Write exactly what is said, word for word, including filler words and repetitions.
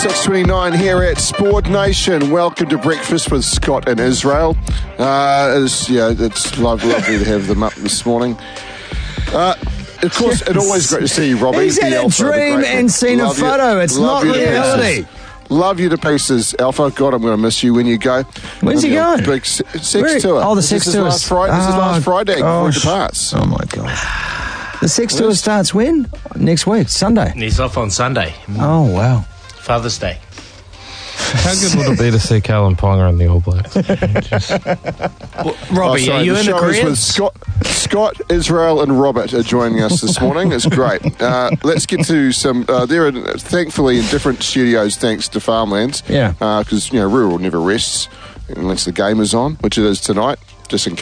six twenty-nine here at Sport Nation. Welcome to Breakfast with Scott and Israel. Uh, it's, yeah, it's lovely, lovely to have them up this morning. Uh, of course, it's always great to see you, Robbie. He's had a Alpha, dream and seen a photo. It's not reality. Love you to pieces, Alpha. God, I'm going to miss you when you go. Where's he going? Big sex Where? tour. Oh, the this sex is tour. Last Friday. This is Oh, last Friday before he gosh. departs. Oh, my God. The sex tour starts when? Next week, Sunday. He's off on Sunday. Oh, wow. Father's Day. How good would it be to see Callum Ponga and the All Blacks? Just... Well, Robbie, Oh, sorry, are you the in the show is Korean? with Scott, Scott, Israel, and Robert are joining us this morning. It's great. Uh, let's get to some. Uh, they're in, thankfully in different studios, thanks to Farmlands. Yeah. Because uh, you know rural never rests unless the game is on, which it is tonight. Just in